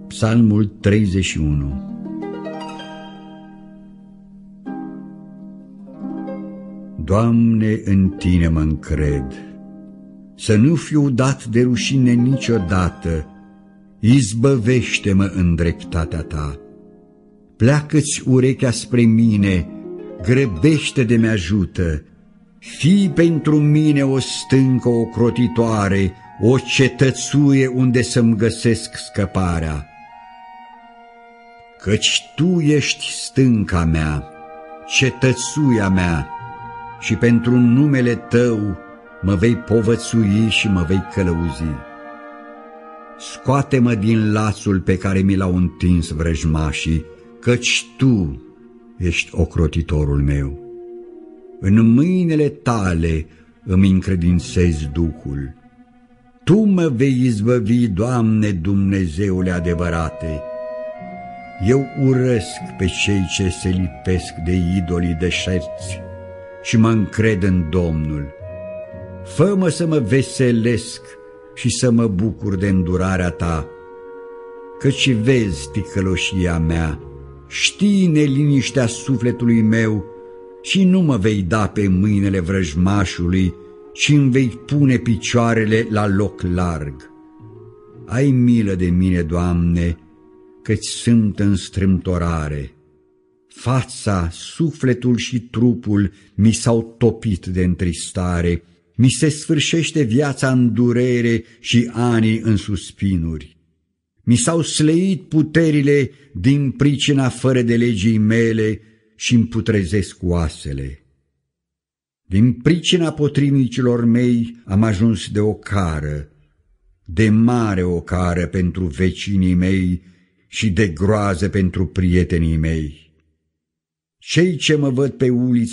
Psalmul 31. Doamne, în Tine mă încred, să nu fiu dat de rușine niciodată, izbăvește-mă în dreptatea Ta. Pleacă-ți urechea spre mine, grăbește de mi-ajută, fii pentru mine o stâncă ocrotitoare, o cetățuie unde să-mi găsesc scăparea. Căci Tu ești stânca mea, cetățuia mea, și pentru numele Tău mă vei povățui și mă vei călăuzi. Scoate-mă din lațul pe care mi l-au întins vrăjmașii, căci Tu ești ocrotitorul meu. În mâinile Tale îmi încredințez Duhul. Tu mă vei izbăvi, Doamne, Dumnezeule adevărate. Eu urăsc pe cei ce se lipesc de idolii deșerți și mă încred în Domnul. Fă-mă să mă veselesc și să mă bucur de îndurarea Ta, căci vezi ticăloșia mea, știi neliniștea sufletului meu și nu mă vei da pe mâinile vrăjmașului, ci îmi vei pune picioarele la loc larg. Ai milă de mine, Doamne, căci sunt în strâmtorare. Fața, sufletul și trupul mi s-au topit de întristare, mi se sfârșește viața în durere și anii în suspinuri. Mi s-au slăit puterile din pricina fără de legii mele și îmi putrezesc oasele. Din pricina potrivnicilor mei am ajuns de ocară, de mare ocară pentru vecinii mei și de groază pentru prietenii mei. Cei ce mă văd pe uliță